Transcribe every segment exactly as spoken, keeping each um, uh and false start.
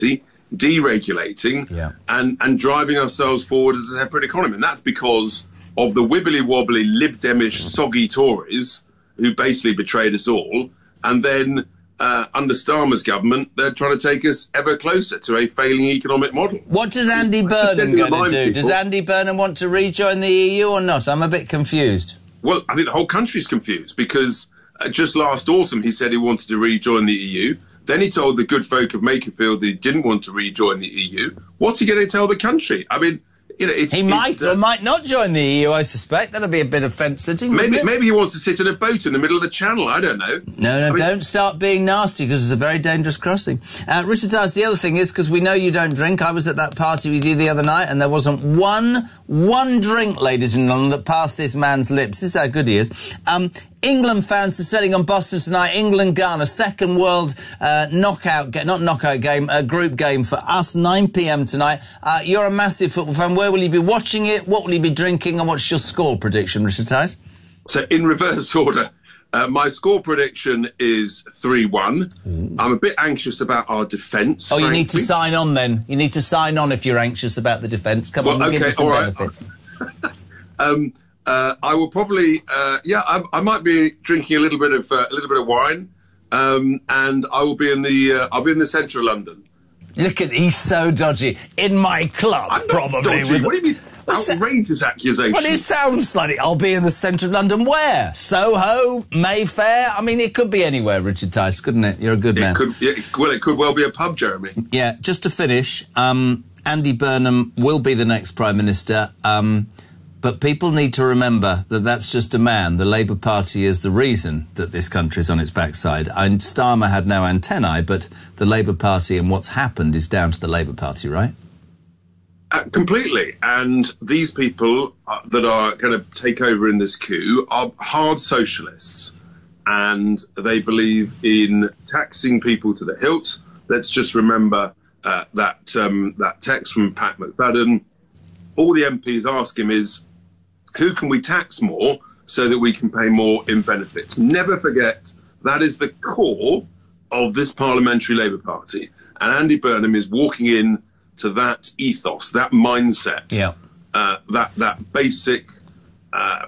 deregulating yeah. and, and driving ourselves forward as a separate economy. And that's because of the wibbly-wobbly, Lib Demish, soggy Tories who basically betrayed us all. And then uh, under Starmer's government, they're trying to take us ever closer to a failing economic model. What does Andy Burnham going to do? People, does Andy Burnham want to rejoin the E U or not? I'm a bit confused. Well, I think the whole country's confused because uh, just last autumn he said he wanted to rejoin the E U. Then he told the good folk of Makerfield that he didn't want to rejoin the E U. What's he going to tell the country? I mean, you know, it's... He might it's, uh, or might not join the E U, I suspect. That'll be a bit of fence-sitting, maybe, maybe he wants to sit in a boat in the middle of the channel. I don't know. No, no, I mean, don't start being nasty, because it's a very dangerous crossing. Uh, Richard Tice, the other thing is, because we know you don't drink, I was at that party with you the other night, and there wasn't one, one drink, ladies and gentlemen, that passed this man's lips. This is how good he is. Um... England fans are setting on Boston tonight. England-Ghana, second world uh, knockout, not knockout game, a group game for us, nine p m tonight. Uh, you're a massive football fan. Where will you be watching it? What will you be drinking? And what's your score prediction, Richard Tice? So, in reverse order, uh, my score prediction is three one. I'm a bit anxious about our defence. Oh, frankly. You need to sign on then. You need to sign on if you're anxious about the defence. Come well, on, we'll okay, give you some all right. benefits. um... Uh, I will probably, uh, yeah, I, I might be drinking a little bit of uh, a little bit of wine, um, and I will be in the uh, I'll be in the centre of London. Look at he's so dodgy in my club. I'm not probably. dodgy. With what do you mean? Outrageous accusations. Well, it sounds like it. I'll be in the centre of London. Where? Soho, Mayfair. I mean, it could be anywhere. Richard Tice, couldn't it? You're a good it man. Could, yeah, well, it could well be a pub, Jeremy. Yeah. Just to finish, um, Andy Burnham will be the next Prime Minister. Um, But people need to remember that that's just a man. The Labour Party is the reason that this country's on its backside. And Starmer had no antennae, but the Labour Party and what's happened is down to the Labour Party, right? Uh, completely. And these people uh, that are going to take over in this coup are hard socialists. And they believe in taxing people to the hilt. Let's just remember uh, that, um, that text from Pat McFadden. All the M Ps ask him is, who can we tax more so that we can pay more in benefits? Never forget, that is the core of this parliamentary Labour Party. And Andy Burnham is walking in to that ethos, that mindset, yeah. uh, that, that basic uh,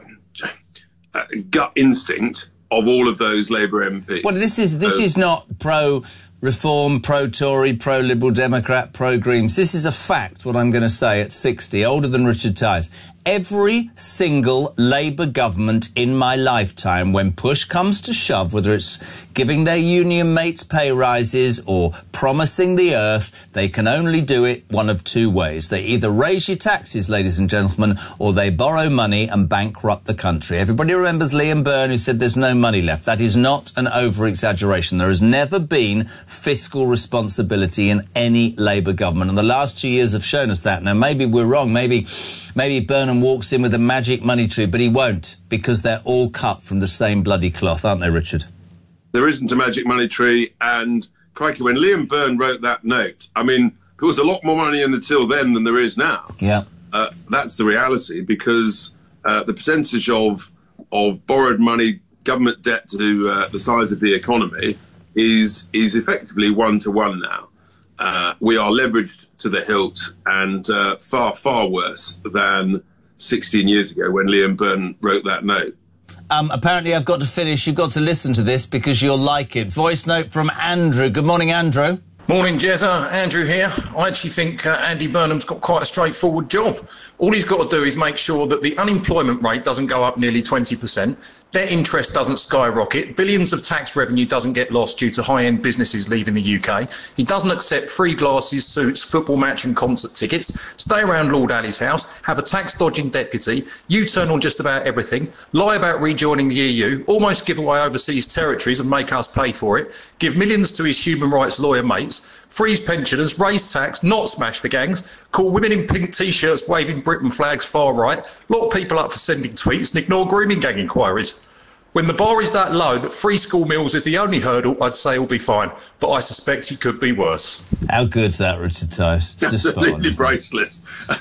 uh, gut instinct of all of those Labour M Ps. Well, this is, this uh, is not pro-reform, pro-Tory, pro-Liberal Democrat, pro-Greens. This is a fact, what I'm going to say at sixty, older than Richard Tice. Every single Labour government in my lifetime, when push comes to shove, whether it's giving their union mates pay rises or promising the earth, they can only do it one of two ways. They either raise your taxes, ladies and gentlemen, or they borrow money and bankrupt the country. Everybody remembers Liam Byrne, who said there's no money left. That is not an over-exaggeration. There has never been fiscal responsibility in any Labour government, and the last two years have shown us that. Now, maybe we're wrong. Maybe, maybe Burnham walks in with a magic money tree, but he won't, because they're all cut from the same bloody cloth, aren't they, Richard? There isn't a magic money tree, and crikey, when Liam Byrne wrote that note, I mean, there was a lot more money in the till then than there is now. Yeah. Uh, that's the reality, because uh, the percentage of of borrowed money, government debt to uh, the size of the economy is is effectively one to one now. Uh, we are leveraged to the hilt, and uh, far, far worse than sixteen years ago when Liam Byrne wrote that note. Um, apparently I've got to finish. You've got to listen to this because you'll like it. Voice note from Andrew. Good morning, Andrew. Morning, Jezza. Andrew here. I actually think uh, Andy Burnham's got quite a straightforward job. All he's got to do is make sure that the unemployment rate doesn't go up nearly twenty percent, debt interest doesn't skyrocket, billions of tax revenue doesn't get lost due to high-end businesses leaving the U K. He doesn't accept free glasses, suits, football match and concert tickets, stay around Lord Ali's house, have a tax-dodging deputy, U-turn on just about everything, lie about rejoining the E U, almost give away overseas territories and make us pay for it, give millions to his human rights lawyer mates, freeze pensioners, raise tax, not smash the gangs, call women in pink T-shirts waving Britain flags far right, lock people up for sending tweets and ignore grooming gang inquiries. When the bar is that low that free school meals is the only hurdle, I'd say he'll be fine. But I suspect he could be worse. How good's that, Richard Tice? It's absolutely priceless.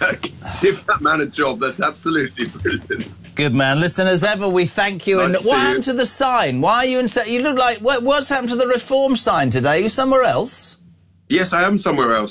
Give that man a job. That's absolutely brilliant. Good man. Listen, as ever, we thank you. Nice and to what see happened you. to the sign? Why are you in... You look like... What, what's happened to the reform sign today? Are you somewhere else? Yes, I am somewhere else.